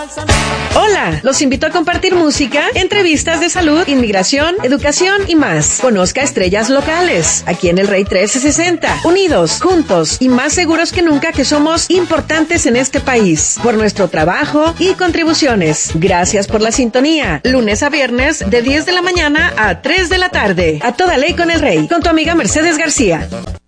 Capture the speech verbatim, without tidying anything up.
Hola, los invito a compartir música, entrevistas de salud, inmigración, educación y más. Conozca estrellas locales, aquí en el Rey trece sesenta. Unidos, juntos y más seguros que nunca que somos importantes en este país. Por nuestro trabajo y contribuciones. Gracias por la sintonía. Lunes a viernes de diez de la mañana a tres de la tarde. A toda ley con el Rey. Con tu amiga Mercedes García.